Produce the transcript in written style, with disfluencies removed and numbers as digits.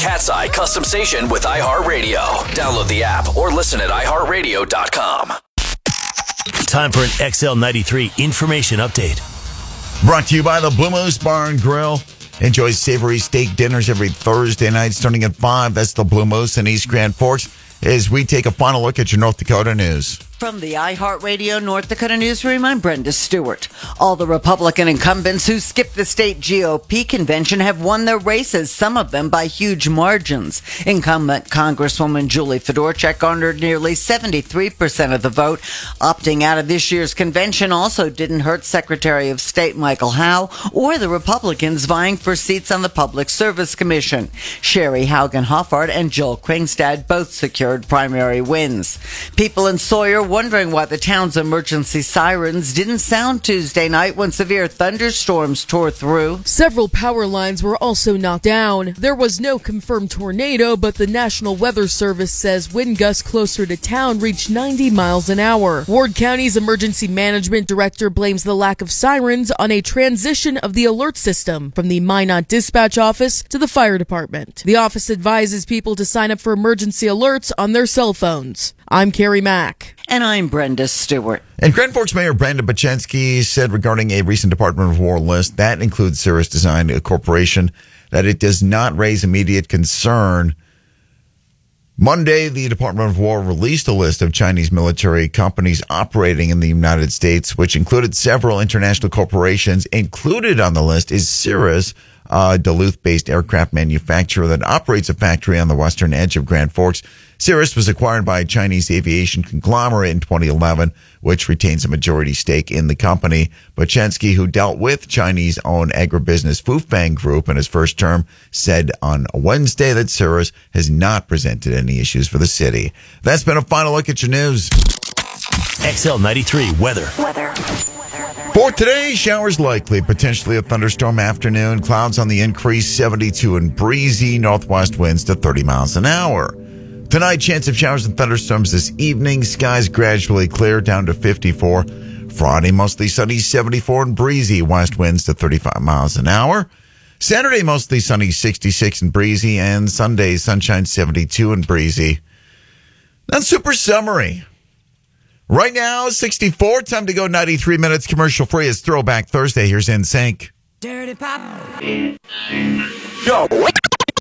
Cat's Eye Custom Station with iHeartRadio. Download the app or listen at iHeartRadio.com. Time for an XL93 information update. Brought to you by the Blue Moose Bar and Grill. Enjoy savory steak dinners every Thursday night starting at 5. That's the Blue Moose in East Grand Forks. As we take a final look at your North Dakota news. From the iHeartRadio North Dakota newsroom, I'm Brenda Stewart. All the Republican incumbents who skipped the state GOP convention have won their races, some of them by huge margins. Incumbent Congresswoman Julie Fedorchak garnered nearly 73% of the vote. Opting out of this year's convention also didn't hurt Secretary of State Michael Howe or the Republicans vying for seats on the Public Service Commission. Sherry Haugen Hoffart and Joel Kringstad both secured primary wins. People in Sawyer wondering why the town's emergency sirens didn't sound Tuesday night when severe thunderstorms tore through. Several power lines were also knocked down. There was no confirmed tornado, but the National Weather Service says wind gusts closer to town reached 90 miles an hour. Ward County's emergency management director blames the lack of sirens on a transition of the alert system from the Minot dispatch office to the fire department. The office advises people to sign up for emergency alerts on their cell phones. I'm Carrie Mack. And I'm Brenda Stewart. And Grand Forks Mayor Brandon Bachensky said regarding a recent Department of War list, that includes Cirrus Design Corporation, that it does not raise immediate concern. Monday, the Department of War released a list of Chinese military companies operating in the United States, which included several international corporations. Included on the list is Cirrus, a Duluth-based aircraft manufacturer that operates a factory on the western edge of Grand Forks. Cirrus was acquired by a Chinese aviation conglomerate in 2011, which retains a majority stake in the company. Bachensky, who dealt with Chinese-owned agribusiness Fufang Group in his first term, said on Wednesday that Cirrus has not presented any issues for the city. That's been a final look at your news. XL93 weather. For today, showers likely, potentially a thunderstorm afternoon, clouds on the increase, 72 and breezy, northwest winds to 30 miles an hour. Tonight, chance of showers and thunderstorms this evening, skies gradually clear down to 54. Friday, mostly sunny, 74 and breezy, west winds to 35 miles an hour. Saturday, mostly sunny, 66 and breezy, and Sunday, sunshine, 72 and breezy. That's super summary. Right now, 64. Time to go 93 minutes commercial free. It's Throwback Thursday. Here's NSYNC. Dirty Pop. Go.